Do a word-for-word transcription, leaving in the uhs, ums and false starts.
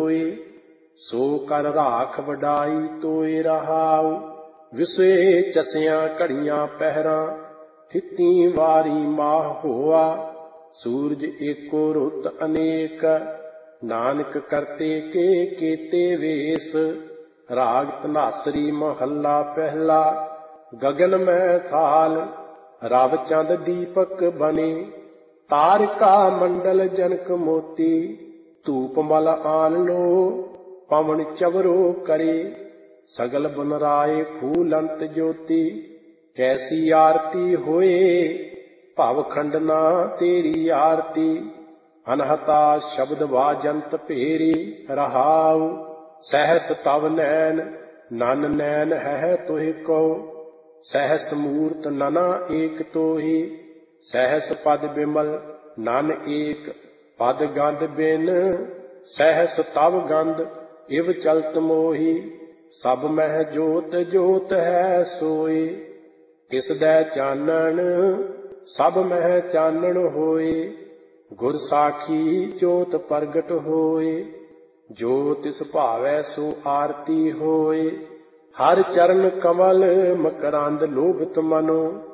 होए। सो कर राख वडाई तोए रहाऊ। विसुए चसियां घड़ियां पहरां, थिती वारी माह होआ। सूरज एको रुत अनेक, नानक करते के केते वेश। राग धनासरी महला पहला, गगन में थाल रव चंद दीपक बने। तारका मंडल जनक मोती, धूप मल आन लो पवन चवरो करे। सगल बनराए फूलंत ज्योति, कैसी आरती होए भव खंडना तेरी आरती। अनहता शब्द वाजंत फेरी रहाऊ। सहस तव नैन नन नैन है तुहि को। सहस मूर्त नना एक तोहि, सहस पद बिमल नन एक पद गंध बिन। सहस तव गंध इव चलत मोहि, सब मह जोत जोत है सोए। तिस दै चानन सब मह चानन होए। गुर साखी जोत प्रगट होए। जो तिस भावै सो आरती होए। हर चरण कमल मकरंद लोभित मनो,